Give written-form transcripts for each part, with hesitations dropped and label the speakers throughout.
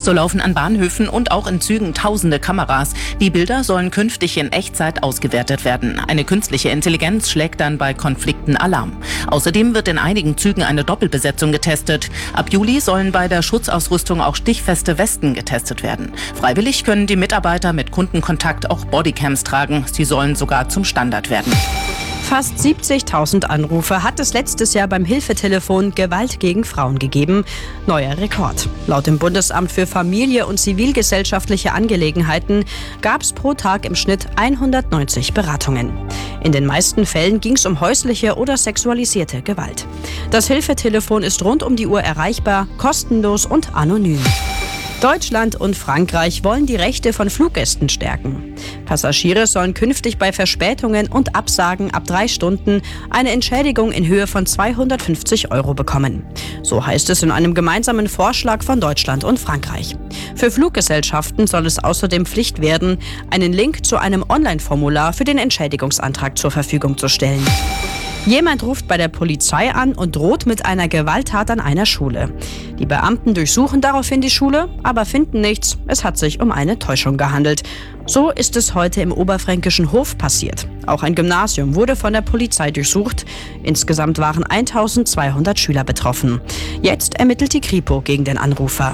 Speaker 1: So laufen an Bahnhöfen und auch in Zügen tausende Kameras. Die Bilder sollen künftig in Echtzeit ausgewertet werden. Eine künstliche Intelligenz schlägt dann bei Konflikten Alarm. Außerdem wird in einigen Zügen eine Doppelbesetzung getestet. Ab Juli sollen bei der Schutzausrüstung auch stichfeste Westen getestet werden. Freiwillig können die Mitarbeiter mit Kundenkontakt auch Bodycams tragen. Sie sollen sogar zum Standard werden.
Speaker 2: Fast 70.000 Anrufe hat es letztes Jahr beim Hilfetelefon Gewalt gegen Frauen gegeben. Neuer Rekord. Laut dem Bundesamt für Familie und zivilgesellschaftliche Angelegenheiten gab es pro Tag im Schnitt 190 Beratungen. In den meisten Fällen ging es um häusliche oder sexualisierte Gewalt. Das Hilfetelefon ist rund um die Uhr erreichbar, kostenlos und anonym. Deutschland und Frankreich wollen die Rechte von Fluggästen stärken. Passagiere sollen künftig bei Verspätungen und Absagen ab 3 Stunden eine Entschädigung in Höhe von 250 € bekommen. So heißt es in einem gemeinsamen Vorschlag von Deutschland und Frankreich. Für Fluggesellschaften soll es außerdem Pflicht werden, einen Link zu einem Online-Formular für den Entschädigungsantrag zur Verfügung zu stellen. Jemand ruft bei der Polizei an und droht mit einer Gewalttat an einer Schule. Die Beamten durchsuchen daraufhin die Schule, aber finden nichts. Es hat sich um eine Täuschung gehandelt. So ist es heute im oberfränkischen Hof passiert. Auch ein Gymnasium wurde von der Polizei durchsucht. Insgesamt waren 1200 Schüler betroffen. Jetzt ermittelt die Kripo gegen den Anrufer.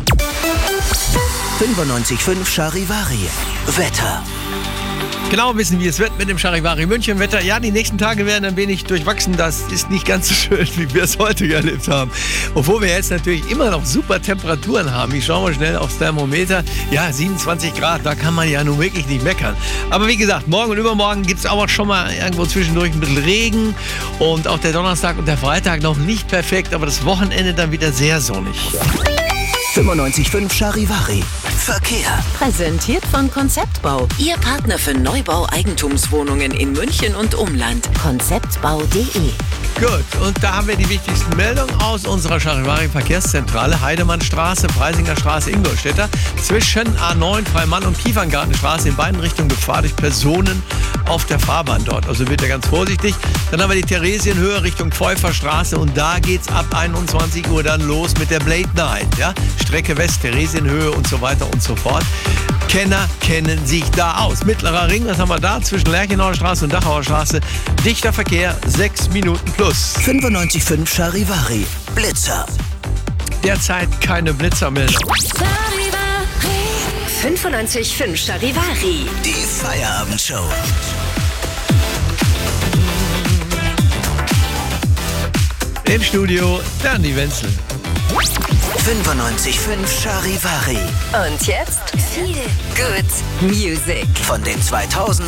Speaker 3: 95.5 Charivari. Wetter.
Speaker 4: Genau wissen, wie es wird mit dem Charivari München Wetter. Ja, die nächsten Tage werden ein wenig durchwachsen. Das ist nicht ganz so schön, wie wir es heute erlebt haben. Obwohl wir jetzt natürlich immer noch super Temperaturen haben. Ich schaue mal schnell aufs Thermometer. Ja, 27 Grad, da kann man ja nun wirklich nicht meckern. Aber wie gesagt, morgen und übermorgen gibt es auch schon mal irgendwo zwischendurch ein bisschen Regen. Und auch der Donnerstag und der Freitag noch nicht perfekt, aber das Wochenende dann wieder sehr sonnig.
Speaker 3: 95.5 Charivari. Verkehr.
Speaker 5: Präsentiert von Konzeptbau. Ihr Partner für Neubau Eigentumswohnungen in München und Umland. Konzeptbau.de.
Speaker 4: Gut, und da haben wir die wichtigsten Meldungen aus unserer Charivari-Verkehrszentrale. Heidemannstraße, Preisinger Straße, Ingolstädter. Zwischen A9, Freimann und Kieferngartenstraße in beiden Richtungen Gefahr durch Personen auf der Fahrbahn dort. Also wird er ganz vorsichtig. Dann haben wir die Theresienhöhe Richtung Pfeuferstraße und da geht's ab 21 Uhr dann los mit der Blade Night. Ja? Strecke West, Theresienhöhe und so weiter und so fort. Kenner kennen sich da aus. Mittlerer Ring, was haben wir da? Zwischen Lerchenauer Straße und Dachauer Straße. Dichter Verkehr, 6 Minuten plus.
Speaker 3: 95.5 Charivari. Blitzer.
Speaker 4: Derzeit keine Blitzermeldung.
Speaker 5: 95.5 Charivari.
Speaker 3: Die Feierabendshow.
Speaker 4: Im Studio Dani Wenzel.
Speaker 3: 95.5 Charivari.
Speaker 5: Und jetzt viel Good Music.
Speaker 3: Von den 2000